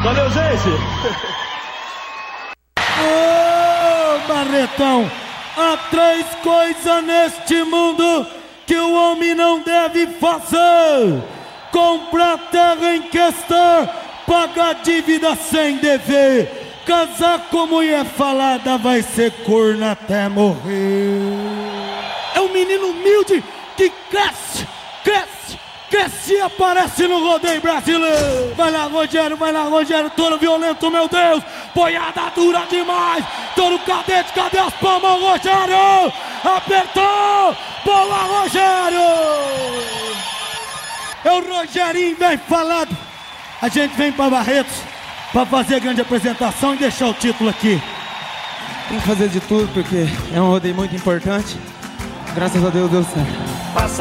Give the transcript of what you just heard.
Valeu, gente! Ô, Barretão, há 3 coisas neste mundo que o homem não deve fazer: comprar terra em questão, pagar dívida sem dever, casar com mulher falada, vai ser corno até morrer. É um menino humilde que cresce, cresce, cresce e aparece no rodeio brasileiro. Vai lá, Rogério, touro violento, meu Deus, boiada dura demais, touro cadete, cadê as palmas, Rogério? Apertou, boa, Rogério! É o Rogerinho bem falado. A gente vem para Barretos para fazer a grande apresentação e deixar o título aqui. Tem que fazer de tudo porque é um rodeio muito importante. Graças a Deus deu certo.